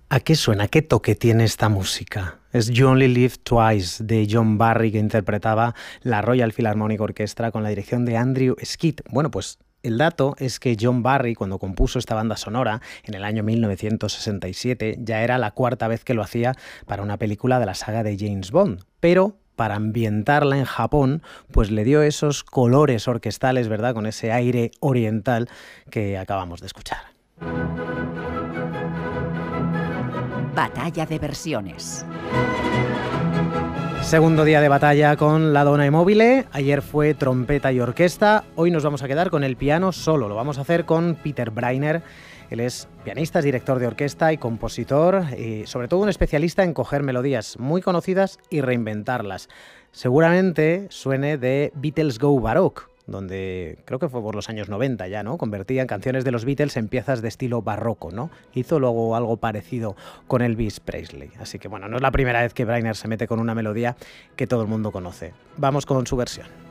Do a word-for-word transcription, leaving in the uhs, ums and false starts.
¿A qué suena? ¿Qué toque tiene esta música? Es You Only Live Twice, de John Barry, que interpretaba la Royal Philharmonic Orchestra con la dirección de Andrew Skeet. Bueno, pues el dato es que John Barry, cuando compuso esta banda sonora en el año mil novecientos sesenta y siete, ya era la cuarta vez que lo hacía para una película de la saga de James Bond, pero para ambientarla en Japón, pues le dio esos colores orquestales, ¿verdad?, con ese aire oriental que acabamos de escuchar. Batalla de versiones. Segundo día de batalla con la Donna e Mobile. Ayer fue trompeta y orquesta. Hoy nos vamos a quedar con el piano solo. Lo vamos a hacer con Peter Brainer. Él es pianista, es director de orquesta y compositor, y sobre todo un especialista en coger melodías muy conocidas y reinventarlas. Seguramente suene de Beatles Go Baroque, donde creo que fue por los años noventa ya, ¿no? Convertían canciones de los Beatles en piezas de estilo barroco, ¿no? Hizo luego algo parecido con Elvis Presley. Así que bueno, no es la primera vez que Brainer se mete con una melodía que todo el mundo conoce. Vamos con su versión.